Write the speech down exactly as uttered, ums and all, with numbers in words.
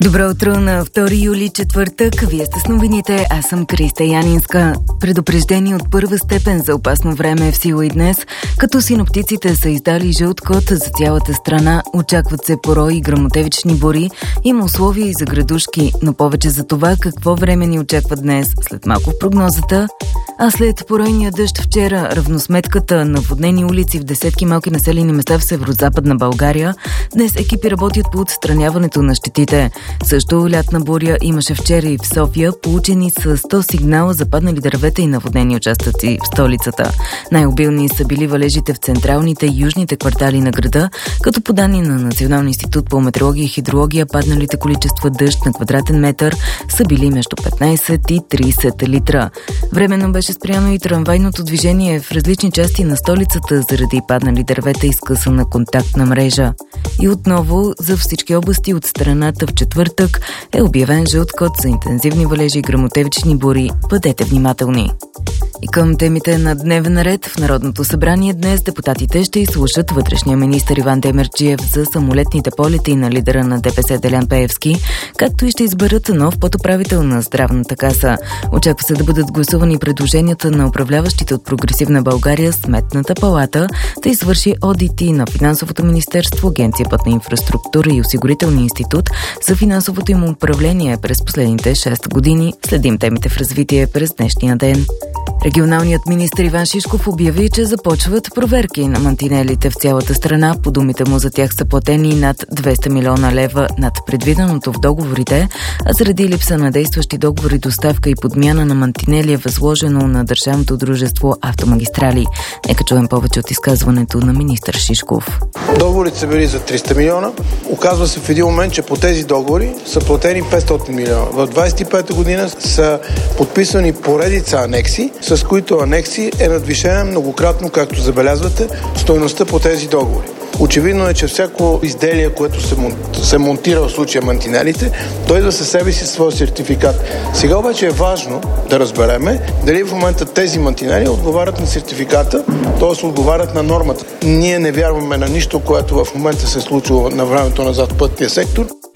Добро утро на втори юли, четвъртък. Вие сте с новините, аз съм Криста Янинска. Предупреждение от първа степен за опасно време е в сила и днес, като синоптиците са издали жълт код за цялата страна. Очакват се порои и гръмотевични бури. Има условия и за градушки, но повече за това какво време ни очаква днес, след малко в прогнозата. А след поройния дъжд вчера, равносметката на наводнени улици в десетки малки населени места в северо-западна България, днес екипи работят по отстраняването на щетите. Също лятна буря имаше вчера и в София. Получени са сто сигнала за паднали дървета и наводнени участъци в столицата. Най-обилни са били валежите в централните и южните квартали на града, като по данни на Националния институт по метеорология и хидрология падналите количества дъжд на квадратен метър са били между петнайсет и трийсет литра. Временно беше спряно и трамвайното движение в различни части на столицата заради паднали дървета и скъсана контактна мрежа. И отново за всички области от страната в четвъртък е обявен жълт код за интензивни валежи и гръмотевични бури. Бъдете внимателни. И към темите на дневен ред в Народното събрание днес депутатите ще изслушат вътрешния министър Иван Демерджиев за самолетните полети на лидера на ДПС Делян Пеевски, както и ще изберат нов подуправител на Здравната каса. Очаква се да бъдат гласувани предложенията на управляващите от Прогресивна България Сметната палата да извърши одити на Финансовото министерство, Агенция Пътна инфраструктура и Осигурителния институт за финансовото им управление през последните шест години. Следим темите в развитие през днешния ден. Регионалният министър Иван Шишков обяви, че започват проверки на мантинелите в цялата страна. По думите му за тях са платени над двеста милиона лева над предвиденото в договорите, а заради липса на действащи договори, доставка и подмяна на мантинели е възложено на Държавното дружество Автомагистрали. Нека чуем повече от изказването на министър Шишков. Договорите са били за триста милиона. Оказва се в един момент, че по тези договори са платени петстотин милиона. В двайсет и пета година са подписани поредица анекси, с които анекси е надвишена многократно, както забелязвате, стойността по тези договори. Очевидно е, че всяко изделие, което се, мон... се монтира в случая мантинелите, той идва със себе си своя сертификат. Сега обаче е важно да разбереме дали в момента тези мантинели отговарят на сертификата, т.е. отговарят на нормата. Ние не вярваме на нищо, което в момента се е случило на времето назад в пътния сектор.